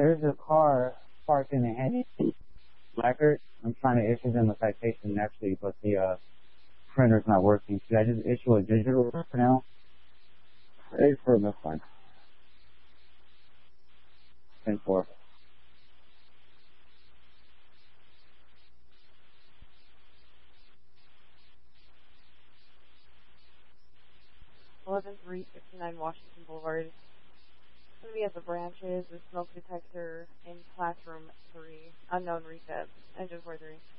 there's a car parked in the head record. I'm trying to issue them a citation actually, but the printer's not working. Should I just issue a digital for now? It's for this one. 10-4. Washington Boulevard. It's going to be at the branches, the smoke detector in classroom 3, unknown recep, engine 43.